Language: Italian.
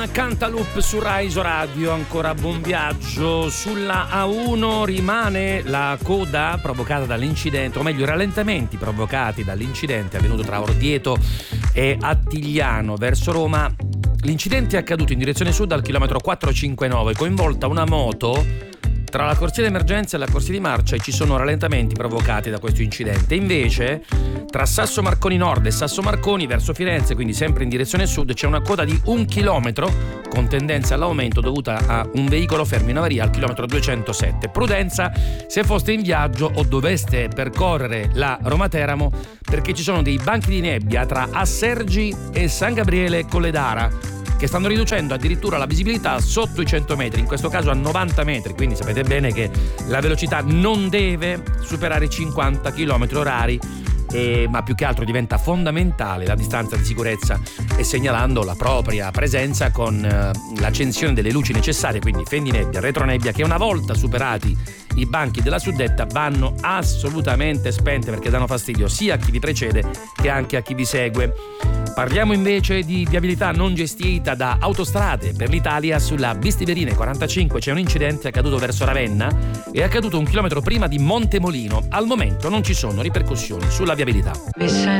Cantaloupe su Rai Radio, ancora buon viaggio. Sulla A1 rimane la coda provocata dall'incidente, o meglio i rallentamenti provocati dall'incidente avvenuto tra Orvieto e Attigliano verso Roma. L'incidente è accaduto in direzione sud al chilometro 459, coinvolta una moto. Tra la corsia d'emergenza e la corsia di marcia ci sono rallentamenti provocati da questo incidente. Invece, tra Sasso Marconi Nord e Sasso Marconi verso Firenze, quindi sempre in direzione sud, c'è una coda di 1 chilometro con tendenza all'aumento dovuta a un veicolo fermo in avaria al chilometro 207. Prudenza se foste in viaggio o doveste percorrere la Roma-Teramo, perché ci sono dei banchi di nebbia tra Assergi e San Gabriele Colledara, che stanno riducendo addirittura la visibilità sotto i 100 metri, in questo caso a 90 metri, quindi sapete bene che la velocità non deve superare i 50 km orari, ma più che altro diventa fondamentale la distanza di sicurezza e segnalando la propria presenza con l'accensione delle luci necessarie, quindi fendinebbia, retronebbia, che una volta superati i banchi della suddetta vanno assolutamente spente, perché danno fastidio sia a chi vi precede che anche a chi vi segue. Parliamo invece di viabilità non gestita da Autostrade per l'Italia. Sulla Bistiberine 45 c'è un incidente accaduto verso Ravenna, è accaduto 1 chilometro prima di Montemolino. Al momento non ci sono ripercussioni sulla viabilità.